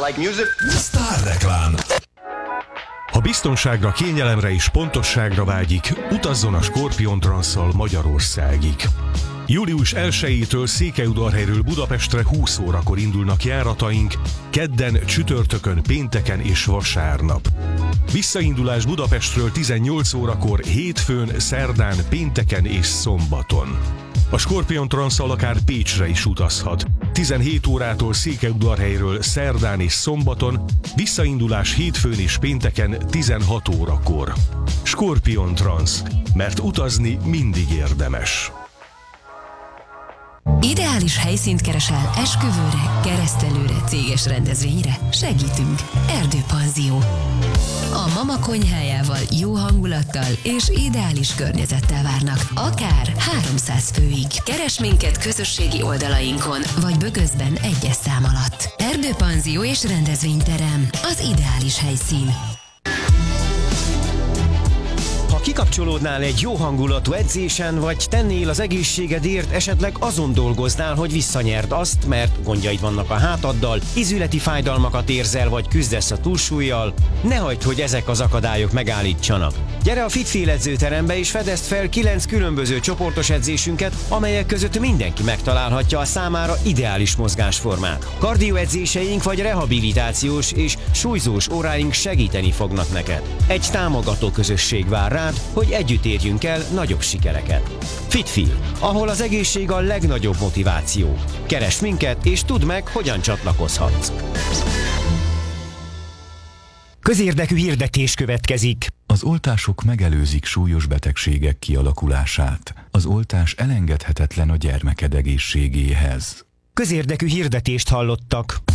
like music. Sztárreklám. Ha biztonságra, kényelemre és pontosságra vágyik, utazzon a Scorpion Transszal Magyarországig. Július 1-től Székelyudvarhelyről Budapestre 20 órakor indulnak járataink, kedden, csütörtökön, pénteken és vasárnap. Visszaindulás Budapestről 18 órakor, hétfőn, szerdán, pénteken és szombaton. A Scorpion Transszal akár Pécsre is utazhat. 17 órától Székelyudvarhelyről szerdán és szombaton, visszaindulás hétfőn és pénteken 16 órakor. Scorpion Transz, mert utazni mindig érdemes. Ideális helyszínt keresel esküvőre, keresztelőre, céges rendezvényre? Segítünk! Erdőpanzió. A mama konyhájával, jó hangulattal és ideális környezettel várnak. Akár 300 főig. Keres minket közösségi oldalainkon, vagy Bögözben 1-es szám alatt. Erdőpanzió és rendezvényterem. Az ideális helyszín. Kikapcsolódnál egy jó hangulatú edzésen, vagy tennél az egészségedért, esetleg azon dolgoznál, hogy visszanyerd azt, mert gondjaid vannak a hátaddal, izületi fájdalmakat érzel, vagy küzdesz a túlsúllyal, ne hagyd, hogy ezek az akadályok megállítsanak. Gyere a Fitfeel edzőterembe és fedezd fel 9 különböző csoportos edzésünket, amelyek között mindenki megtalálhatja a számára ideális mozgásformát. Kardioedzéseink vagy rehabilitációs és súlyzós óráink segíteni fognak neked. Egy támogató közösség vár rád, hogy együtt érjünk el nagyobb sikereket. Fitfeel, ahol az egészség a legnagyobb motiváció. Keresd minket, és tudd meg, hogyan csatlakozhatsz. Közérdekű hirdetés következik. Az oltások megelőzik súlyos betegségek kialakulását. Az oltás elengedhetetlen a gyermeked egészségéhez. Közérdekű hirdetést hallottak.